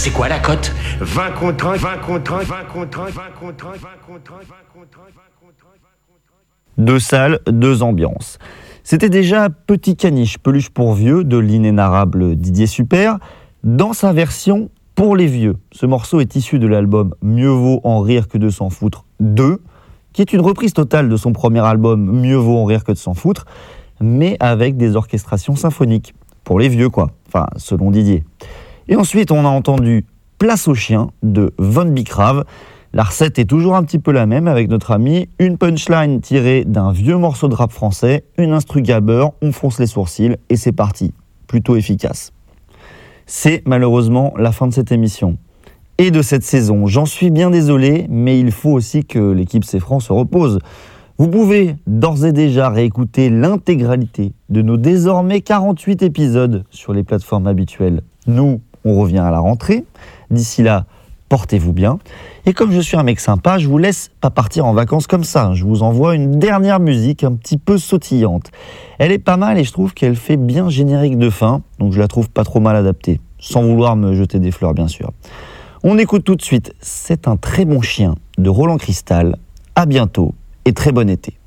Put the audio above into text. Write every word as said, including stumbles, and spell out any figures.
C'est quoi la cote? vingt contre un, vingt contre un, vingt contre un, vingt contre un, vingt contre un, vingt contre un, vingt contre un. Deux salles, deux ambiances. C'était déjà Petit Caniche, peluche pour vieux de l'inénarrable Didier Super, dans sa version pour les vieux. Ce morceau est issu de l'album Mieux vaut en rire que de s'en foutre deux, qui est une reprise totale de son premier album Mieux vaut en rire que de s'en foutre, mais avec des orchestrations symphoniques. Pour les vieux, quoi. Enfin, selon Didier. Et ensuite, on a entendu Place aux chiens de Von Bicrave. La recette est toujours un petit peu la même avec notre ami. Une punchline tirée d'un vieux morceau de rap français, une instru gabber, on fronce les sourcils et c'est parti. Plutôt efficace. C'est malheureusement la fin de cette émission. Et de cette saison. J'en suis bien désolé, mais il faut aussi que l'équipe C'est Franc se repose. Vous pouvez d'ores et déjà réécouter l'intégralité de nos désormais quarante-huit épisodes sur les plateformes habituelles. Nous, on revient à la rentrée. D'ici là, portez-vous bien. Et comme je suis un mec sympa, je vous laisse pas partir en vacances comme ça. Je vous envoie une dernière musique un petit peu sautillante. Elle est pas mal et je trouve qu'elle fait bien générique de fin, donc je la trouve pas trop mal adaptée. Sans vouloir me jeter des fleurs, bien sûr. On écoute tout de suite « C'est un très bon chien » de Roland Cristal. À bientôt et très bon été.